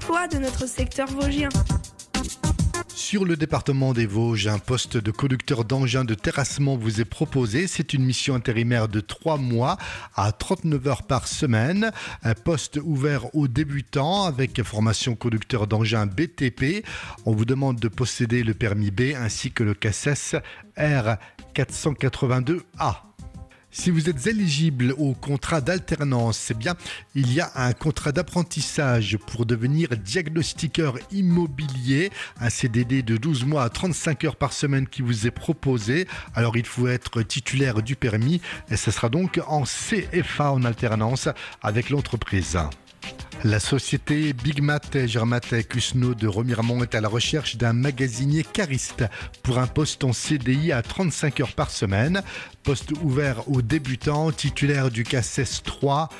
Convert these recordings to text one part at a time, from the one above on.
l'emploi de notre secteur vosgien. Sur le département des Vosges, un poste de conducteur d'engin de terrassement vous est proposé. C'est une mission intérimaire de 3 mois à 39 heures par semaine. Un poste ouvert aux débutants avec formation conducteur d'engin BTP. On vous demande de posséder le permis B ainsi que le CACES R482A. Si vous êtes éligible au contrat d'alternance, c'est bien, il y a un contrat d'apprentissage pour devenir diagnostiqueur immobilier, un CDD de 12 mois à 35 heures par semaine qui vous est proposé. Alors il faut être titulaire du permis et ce sera donc en CFA en alternance avec l'entreprise. La société Bigmat Germat Cusno de Remiremont est à la recherche d'un magasinier cariste pour un poste en CDI à 35 heures par semaine. Poste ouvert aux débutants, titulaire du CACES 3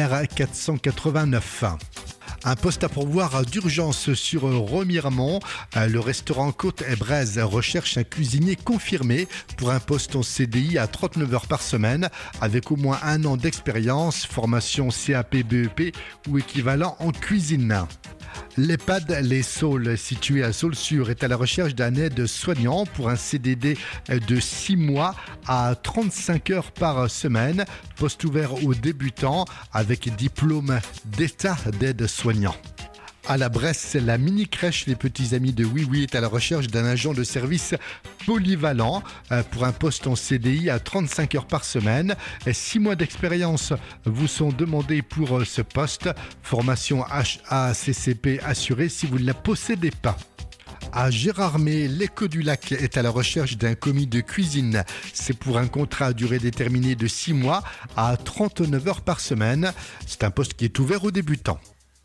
R489. Un poste à pourvoir d'urgence sur Remiremont. Le restaurant Côte et Braise recherche un cuisinier confirmé pour un poste en CDI à 39 heures par semaine avec au moins 1 an d'expérience, formation CAP, BEP ou équivalent en cuisine. L'EHPAD Les Saules, situé à Saulsure, est à la recherche d'un aide-soignant pour un CDD de 6 mois à 35 heures par semaine. Poste ouvert aux débutants avec diplôme d'état d'aide-soignant. À la Bresse, la mini-crèche Les Petits Amis de Oui Oui est à la recherche d'un agent de service polyvalent pour un poste en CDI à 35 heures par semaine. 6 mois d'expérience vous sont demandés pour ce poste. Formation HACCP assurée si vous ne la possédez pas. À Gérardmer, l'Écho du Lac est à la recherche d'un commis de cuisine. C'est pour un contrat à durée déterminée de 6 mois à 39 heures par semaine. C'est un poste qui est ouvert aux débutants.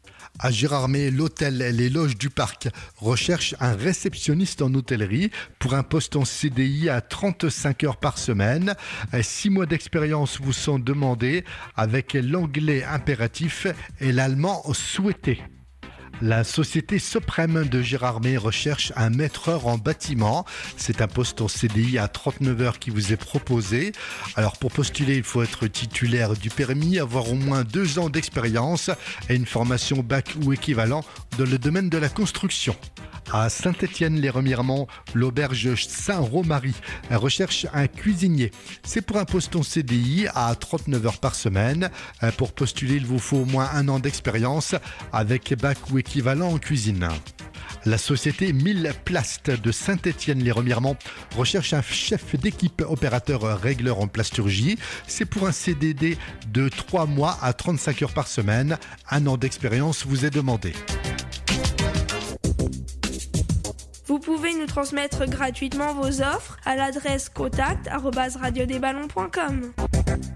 À Gérardmer, l'hôtel Les Loges du Parc recherche un réceptionniste en hôtellerie pour un poste en CDI à 35 heures par semaine. 6 mois d'expérience vous sont demandés avec l'anglais impératif et l'allemand souhaité. La société Soprem de Gérardmer recherche un maîtreur en bâtiment. C'est un poste en CDI à 39 heures qui vous est proposé. Alors pour postuler, il faut être titulaire du permis, avoir au moins 2 ans d'expérience et une formation bac ou équivalent dans le domaine de la construction. À Saint-Étienne-les-Remiremont, l'auberge Saint-Romary recherche un cuisinier. C'est pour un poste en CDI à 39 heures par semaine. Pour postuler, il vous faut au moins 1 an d'expérience avec bac ou équivalent en cuisine. La société 1000 Plast de Saint-Étienne-les-Remiremont recherche un chef d'équipe opérateur régleur en plasturgie. C'est pour un CDD de 3 mois à 35 heures par semaine. 1 an d'expérience vous est demandé. Vous pouvez nous transmettre gratuitement vos offres à l'adresse contact@radiodesballons.com.